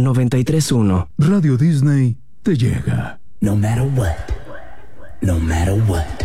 93.1. Radio Disney te llega. No matter what. No matter what.